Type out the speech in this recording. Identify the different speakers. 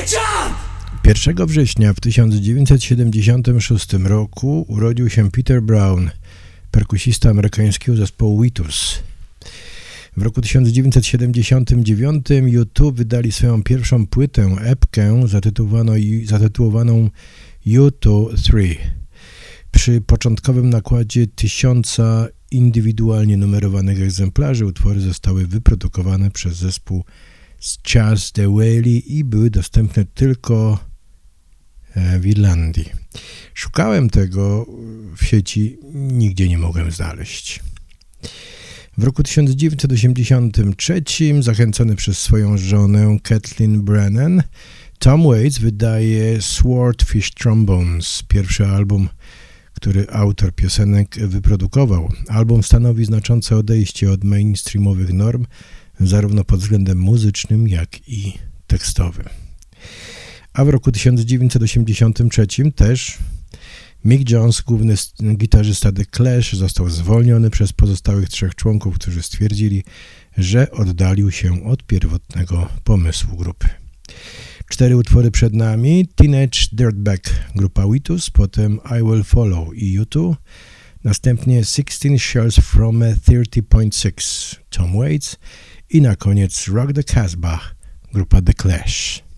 Speaker 1: 1 września w 1976 roku urodził się Peter Brown, perkusista amerykańskiego zespołu Wheatus. W roku 1979 U2 wydali swoją pierwszą płytę, epkę zatytułowaną U2 3. Przy początkowym nakładzie 1000 indywidualnie numerowanych egzemplarzy utwory zostały wyprodukowane przez zespół Chas de Whaley i były dostępne tylko w Irlandii. Szukałem tego w sieci, nigdzie nie mogłem znaleźć. W roku 1983, zachęcony przez swoją żonę Kathleen Brennan, Tom Waits wydaje Swordfish Trombones, pierwszy album, który autor piosenek wyprodukował. Album stanowi znaczące odejście od mainstreamowych norm, zarówno pod względem muzycznym, jak i tekstowym. A w roku 1983 też Mick Jones, główny gitarzysta The Clash, został zwolniony przez pozostałych 3 członków, którzy stwierdzili, że oddalił się od pierwotnego pomysłu grupy. 4 utwory przed nami: Teenage Dirtbag, grupa Wheatus, potem I Will Follow i U2, następnie 16 Shells from a 30.6, Tom Waits i na koniec Rock the Casbah, grupa The Clash.